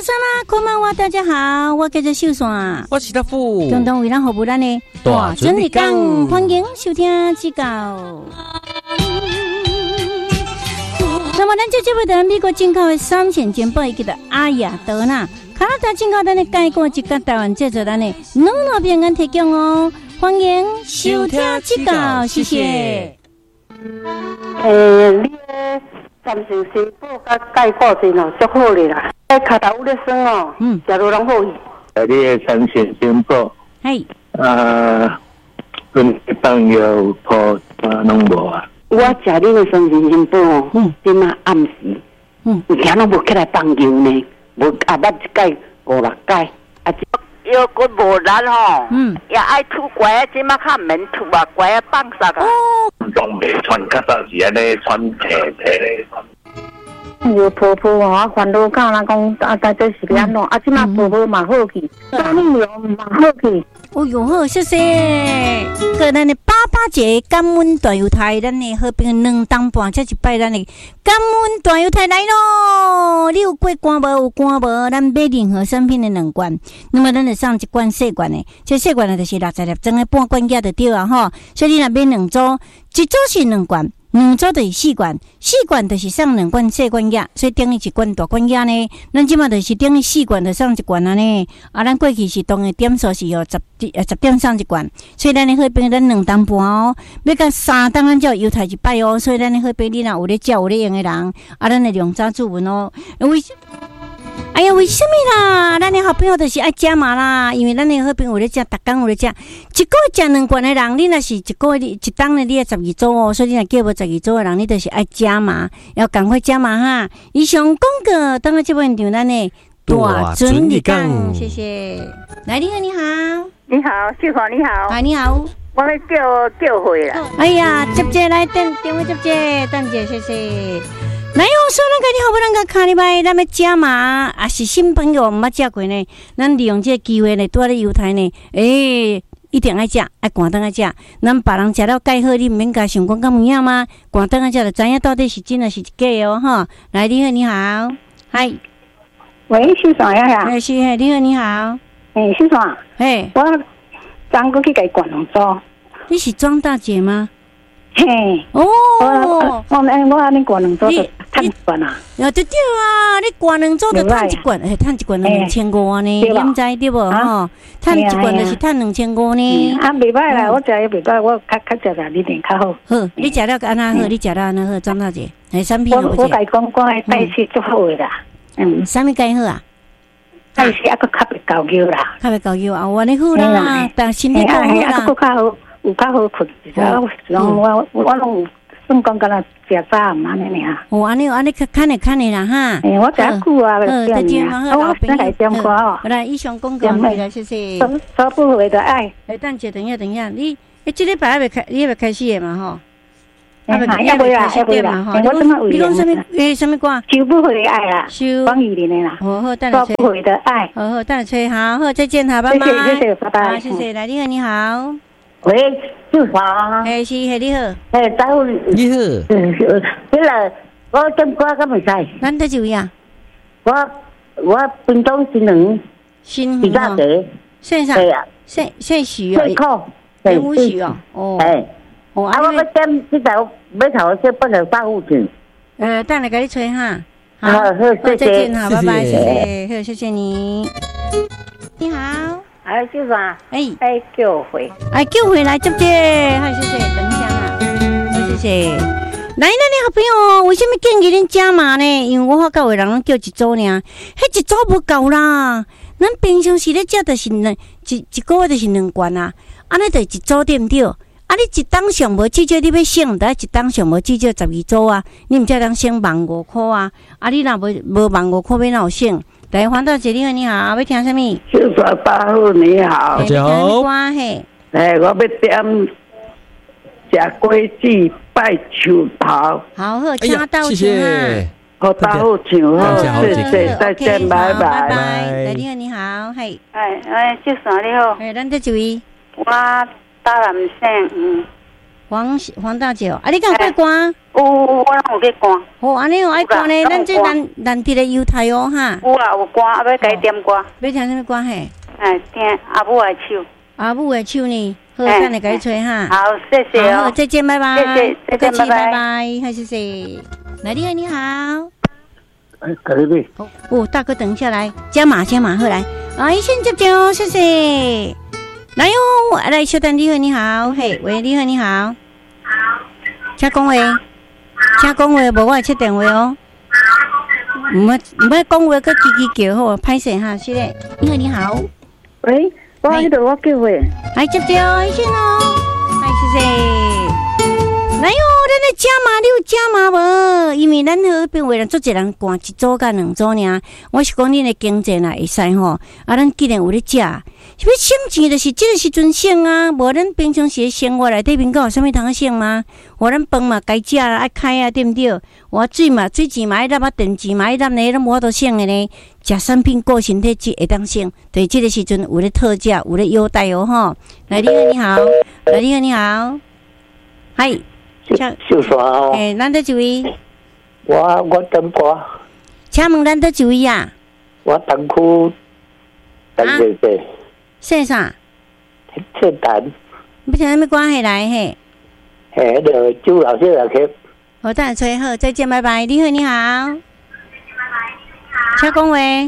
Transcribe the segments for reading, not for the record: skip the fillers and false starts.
萨拉，こんばんは，大家好，我叫做秀山， 我是大富， 共同为咱服务咱的大准日讲，欢迎收听指教。那么，咱这节目的美国进口的3线煎包，叫做阿雅德纳，加拿大进口咱的介果，一个台湾制作咱的两路平安提供哦，欢迎收听指教，谢谢。 你的暂时宣布甲介果真哦，足好咧啦。脚头有咧酸哦，食落拢好去。 你的3线宣布， 嘿， 跟朋友破拢无啊。 我食你的3线宣布哦，今仔暗时，有听拢无起来放油呢，无啊捌一届5、6届，啊又个无力吼，也爱吐怪，即马较免吐啊，怪啊放杀啊。 拢袂穿，较早是安尼穿皮咧。 有婆婆我烦恼到人讲啊，大概是安怎？啊，即马婆婆嘛好去，啥物料嘛好去。 哦哟好，谢谢。个咱的爸爸节感恩大犹太，咱的好朋友2当半，这一摆咱的感恩大犹太来咯。你有过关无？有关无？咱买任何产品的2罐，那么咱就送1罐细罐的，这细罐的就是60粒装的半罐价就对啊吼。所以你若买2组，一组是2罐。2组就是4罐，4罐就是送2罐细罐药，所以等于1罐大罐药呢。咱即马就是等于4罐就送1罐安尼。啊，咱过去是当的点数是10点送1罐，所以咱的好朋友咱2当半哦，要到3当咱才有犹太一摆哦。所以咱的好朋友你若有咧照有咧用的人，啊，咱的量早注文哦。哎呀，为什么啦？咱的好朋友就是爱加码啦，因为咱的好朋友有咧食，逐工有咧食，一个月食2罐的人，你若是一个月一当的，你要12组哦，所以你若叫无12组的人，你就是爱加码，要赶快加码哈！以上广告，当个这边场咱的大准日讲，谢谢。来，你好，你好， 你好，秀华你好， 啊，你好， 我要叫回啦。 哎呀，接者来电话接者，等者，谢谢。来哦，说咱家己好不咱个卡礼拜，咱要加码，啊是新朋友毋捌食过呢，咱利用这个机会呢，拄咧犹太呢，一定爱食，爱赶灯爱食。咱别人食了介好，你毋免甲想讲咁有影吗？赶灯爱食就知影到底是真还是假哦，哈。来，你好，你好，嗨， 喂，秀爽呀， 是，你好，你好， 秀爽，我昨过去甲伊灌两组。 你是庄大姐吗？ 嘿， 哦， 我安尼灌两组就趁1罐啊。 对啊，你灌2组就趁1罐，趁1罐2500呢，你毋知对无吼？趁1罐就是趁2500呢。 啊，袂歹啦，我食也袂歹，我较食啦，你点较好。 好，你食了安那好，你食了安那好，张大姐，产品好不？ 我甲伊讲，我的代谢足好的啦。 啥物介好啊？ 代谢还佫较袂高腰啦。 较袂高腰啊，我你好啦，但身体更好啦。 佫较好。有较好困，我拢算讲敢若食早毋安尼尔。 哦，安尼看的啦哈。 我食久啊， 再见， 我先来点歌哦。 来，以上广告来，谢谢。 所不回的爱。 等一下，你这礼拜你要开始的嘛吼？ 要不啦， 你讲什么？什么歌？ 收不回的爱啦，王雨林的啦。 好，等所不回的爱。 好，等吹，好，再见，好，拜拜。 谢谢，拜拜。 谢谢，来，你好。 喂，秀华。 是，你好。 早午。 你好。 我点歌敢袂使？ 咱在就呀。 我屏东新鱼炸鸡。 线上。 对啊。 现许哦。 最酷。 最无许哦。哦。 我要点这条要头先不能放附近。 等下给你吹哈。 好， 再见，好，拜拜，谢谢，谢谢你。你好。 秀爽，叫回， 叫回来接接，好，谢谢，等一下哈，谢谢。来，咱的好朋友，为什么建议恁加码呢？因为我发觉有人拢叫1组尔，迄1组无够啦。咱平常时咧食就是一个月就是2罐啊，安尼就1组对毋对？啊，你一当上无至少你要省，得一当上无至少12组啊，你毋才通省1500块啊。啊，你若无1500块，要哪有省？来，黄大姐，你好，你好，要听什么？ 秀华大户你好， 大家好。 我要点吃龟子拜树头。 好，请到谢谢。 好，大户请好，谢谢，再见，拜拜。 来，你好，嘿。 秀爽你好。 咱在这位。 我打南省， 黄大姐哦，啊，你敢过关？ 有，我有去关。 哦，安尼哦，爱关咧，咱这咱地的犹太哦哈。 有啦，有关，要改点关。 要听什么关系？ 听阿母的手。 阿母的手呢？好，等你改吹哈。 好，谢谢哦。 好，再见，拜拜。 谢谢，再见， 拜拜。好，谢谢。来，你好。 隔壁。 哦，大哥，等一下来，加码，好来。一线接接哦，谢谢。来哟，来，小丹，你好，嘿，喂，你好。好。请讲话，无我切电话哦。唔要讲话，佮叽叫好，歹势哈，是嘞。你好。 喂，我迄度我叫喂。 来接接哦，先哦，谢谢。来哟，咱来加码，你有加码无？因为咱好边为人做一人赶一组甲两组尔，我是讲恁的经济啦会使吼，咱既然有咧食，是要省钱就是这个时阵省啊，无咱平常时生活内底面有啥物通省吗？咱饭嘛该食啦，爱开啊，对不对？水钱嘛爱纳啊，电钱嘛爱纳呢，咱无法度省的呢。食产品顾身体会当省，对，这个时阵有咧特价，有咧优待哦吼。来，你好，嗨。 秀刷哦， 咱得一位。 我点歌。 请问咱得一位啊？ 我东区陈姐姐。 姓啥？ 姓陈。 要听什么关系来嘿？ 就朱老师来去。 好，等下吹好，再见，拜拜。你好。请讲话。喂，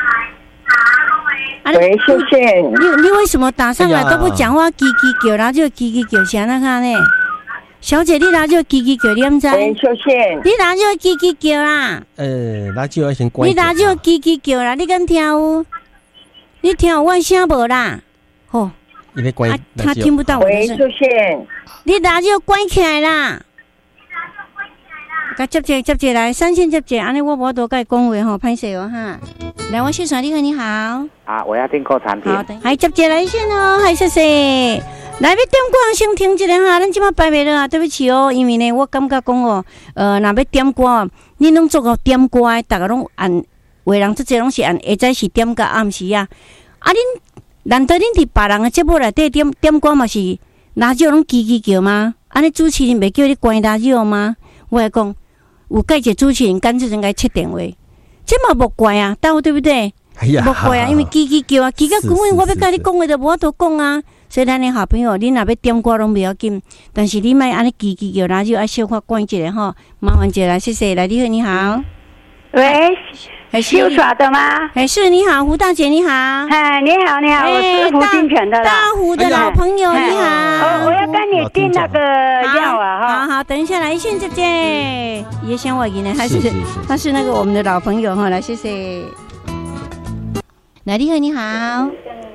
谢谢。 你为什么打上来都不讲话？叽叽叫，然后就叽叽叫，是安那看呢？小姐，你拿就叽叽叫，你唔知？ 谢谢。 你拿就叽叽叫啦。 拿就要先关。 你拿就叽叽叫啦，你敢听有？你听有我声无啦？吼。他听不到我的声。 谢谢。 你拿就关起来啦。甲接者来，三线接者，安尼我无多甲伊讲话吼，歹势哦哈。来，我先说你好。 我要订购产品。 好的，还接者来先哦，还谢谢。来，要点歌先停一下哈，咱即摆摆袂了啊，对不起哦，因为呢，我感觉讲哦，若要点歌，恁拢做个点歌的，大家拢按，为人即个拢是按下早是点到暗时啊。啊，难道恁伫别人的节目内底点歌嘛是拉酒拢叽叽叫吗？安尼主持人袂叫你关拉酒吗？我来讲，有介一个主持人干脆应该切电话，这嘛无怪啊，对不对？无怪啊，因为叽叽叫啊，叽到根本我要甲你讲话就无法度讲啊。所以咱的好朋友，你若要点歌拢袂要紧，但是你莫安尼叽叽叫，然后就爱小可关一下吼，麻烦一下，谢谢。来，你好， 喂，秀耍的吗？ 是，你好，胡大姐，你好。 你好，我是胡金泉的啦。 大湖的老朋友，你好。 我要跟你订那个药啊， 好，等一下来，先姐姐，也想我赢呢，他是那个我们的老朋友哈，来，谢谢。来，你好，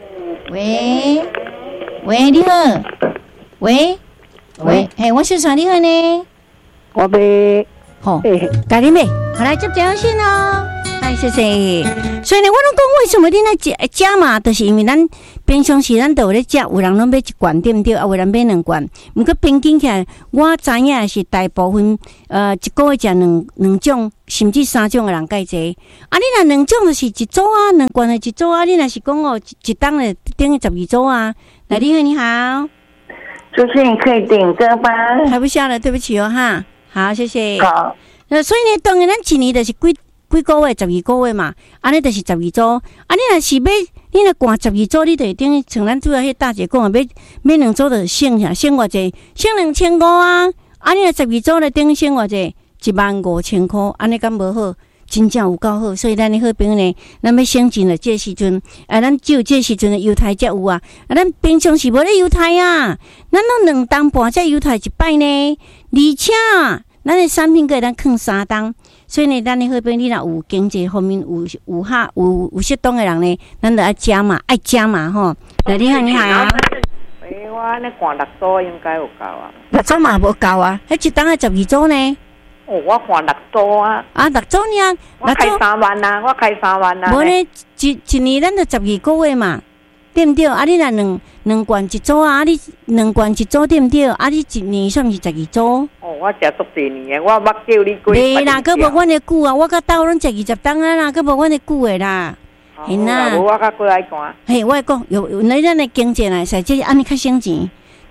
喂，你好，喂，我是啥？你好呢？ 我被好，咖喱妹，好来接电话先哦。谢谢。所以呢，我拢讲为什么你那加嘛，就是因为咱平常时咱都有咧食，有人拢买一罐对不对？有人买两罐。毋过平均起来，我知影是大部分一个月食两种，甚至三种的人介济。啊，你若两种就是一组啊，两罐的一组啊。你若是讲哦，一档的等于12组啊。来，你好， 主持人可以点歌吗？ 还不下了，对不起哦哈。好，谢谢。 好。 所以呢，当然咱一年就是几个月，12个月嘛，安尼就是12组。啊，你若是你若灌12组，你就等于像咱主要迄大姐讲的，买两组就省下，省偌济，省2500啊。啊，你若12组咧，等于省偌济，15000块，安尼敢无好？真正有够好，所以咱的好朋友呢，咱要省钱了，这时阵，咱只有这时阵的犹太才有啊。咱平常是无咧犹太啊，咱拢2档半才犹太一摆呢，而且咱的产品可以咱放3档。所以呢，咱的好朋友，你若有经济方面有适当的人呢，咱就爱加嘛，吼。来，你好。 我那灌6组应该有够啊。 6组嘛无够啊，迄一档的12组呢。 我灌6组啊。 6组呢？ 我开3万啊， 无呢，一年咱就12个月嘛，对不对？啊，你若两罐一组啊，你2罐一组对不对？啊，你一年算是12组。 我食足多年的，我捌叫你过。 袂啦，佫无阮的久啊！我甲斗拢食20档啊啦，佫无阮的久的啦。嘿呐， 我较过来干。 嘿，我讲有咱的经济来，实际安尼较省钱。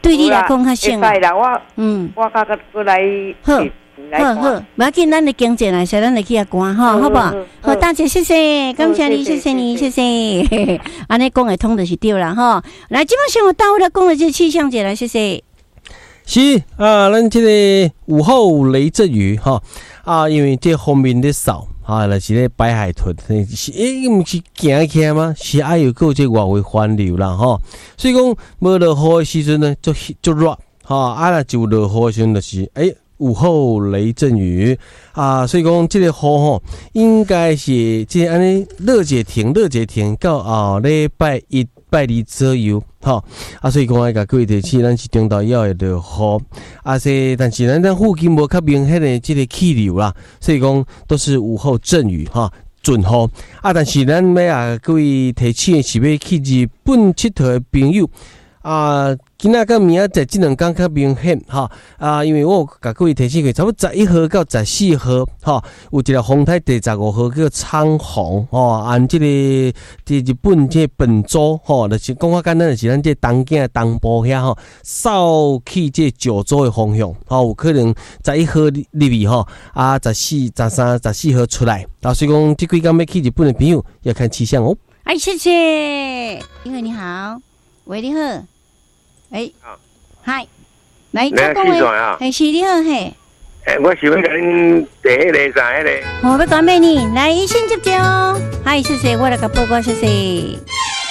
对你来讲较省啊。啦，我甲过来。 好，不要紧，咱的经济来说，咱来去遐关吼，好不好？好，大姐，谢谢，感谢你，谢谢你，谢谢。安尼讲会通就是对啦，吼。来，基本上我到位了，讲的这气象节来，谢谢。 是啊，咱这个午后雷阵雨哈啊，因为这方面的扫啊，就是咧白海豚，是毋是行起来吗？是还有个这外围环流啦哈，所以讲无落雨的时阵呢，就热哈，啊那就落雨的时阵就是午后雷阵雨啊，所以讲这个雨吼，应该是这安尼热解停到后礼拜一、拜二左右，吼啊，所以讲甲各位提醒，咱是中昼以后会落雨，啊是，但是咱附近无较明显的这个气流啦，所以讲都是午后阵雨哈。准雨啊，但是咱要啊各位提醒的是要去日本佚佗的朋友啊。今仔到明仔载这两天较明显哈啊，因为我甲各位提醒过，差不多11号到14号哈，有一个风台第15号叫昌洪哦，按这个日本这本州吼，就是讲较简单，就是咱这东京东部遐吼，扫去这九州的方向吼，有可能11号入去吼啊，14、13、14号出来，啊，所以讲这几天要去日本的朋友要看气象哦。 哎，谢谢，因为你好，喂，你好。嗨，来， 你是谁啊？ 是你好嘿。 我想要甲恁第一个啥个？ 我要讲俾你，来，一线接接哦。嗨，谢谢，我来个报告，谢谢。